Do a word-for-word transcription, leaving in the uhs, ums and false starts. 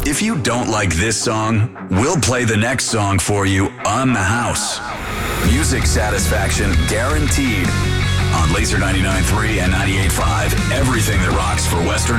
If you don't like this song, we'll play the next song for you on the house. Music satisfaction guaranteed on Laser ninety-nine point three and ninety-eight point five. Everything that rocks for Western